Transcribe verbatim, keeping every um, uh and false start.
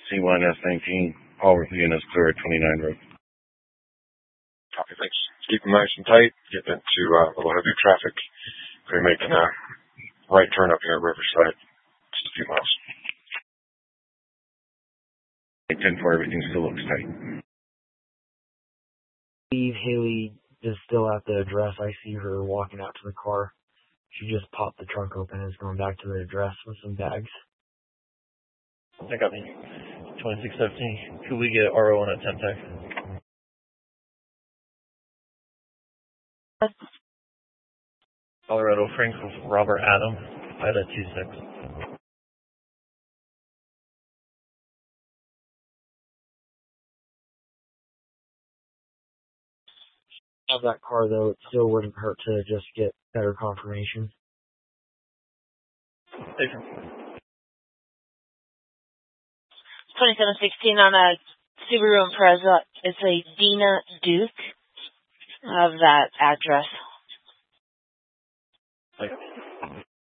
C one S nineteen, Oliver units clear at twenty-nine road. Copy, thanks. Keep them nice and tight. Get into uh, a little heavy traffic. We're making a right turn up here at Riverside. Just a few miles. ten four, everything still looks tight. Steve Haley is still at the address. I see her walking out to the car. She just popped the trunk open and is going back to the address with some bags. I got me. twenty-six seventeen. Could we get R O on a ten tech? Colorado Frank with Robert Adam. Pilot two six. Of that car, though, it still wouldn't hurt to just get better confirmation. twenty-seven sixteen on a Subaru Impreza. It's a Dina Duke of that address. Like